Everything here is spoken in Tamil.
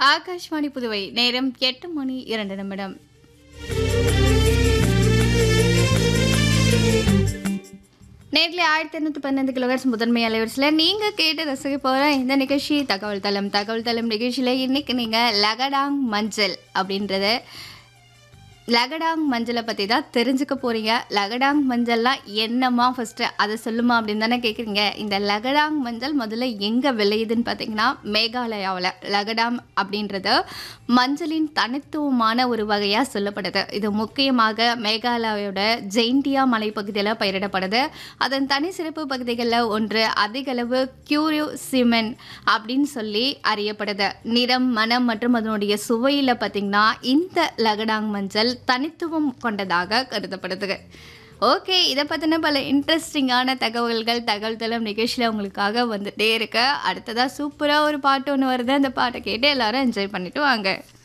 ஆகாஷ்வாணி புதுவை நேரம் 8:02 நேரில் 1815 கிலோஹெர்ட்ஸ் முதன்மை அலைவரிசையில் நீங்கள் கேட்டு ரசிக்க போகிற இந்த நிகழ்ச்சி தகவல் தளம் நிகழ்ச்சியில் இன்றைக்கி நீங்கள் லகடாங் மஞ்சள் அப்படின்றத லகடாங் மஞ்சளை பற்றி தான் தெரிஞ்சுக்க போகிறீங்க. லகடாங் மஞ்சள்லாம் என்னம்மா ஃபஸ்ட்டு அதை சொல்லுமா அப்படின்னு தானே கேட்குறீங்க. இந்த லகடாங் மஞ்சள் முதல்ல எங்கே விளையுதுன்னு பார்த்தீங்கன்னா மேகாலயாவில். லகடாம் அப்படின்றது மஞ்சளின் தனித்துவமான ஒரு வகையாக சொல்லப்படுது. இது முக்கியமாக மேகாலயாவோட ஜெயின்டியா மலைப்பகுதியில் பயிரிடப்படுது. அதன் தனி சிறப்பு பகுதிகளில் ஒன்று அதிகளவு கியூரியோ சிமென் அப்படின்னு சொல்லி அறியப்படுது. நிறம், மனம் மற்றும் அதனுடைய சுவையில் பார்த்திங்கன்னா இந்த லகடாங் மஞ்சள் தனித்துவம் கொண்டதாக கருதப்படுது. ஓகே, இதை பற்றின பல இன்ட்ரெஸ்டிங்கான தகவல் தளம் நிகழ்ச்சியில் உங்களுக்காக வந்துட்டே இருக்கு. அடுத்ததாக சூப்பராக ஒரு பாட்டு ஒன்று வருது. அந்த பாட்டை கேட்டு எல்லாரும் என்ஜாய் பண்ணிட்டு வாங்க.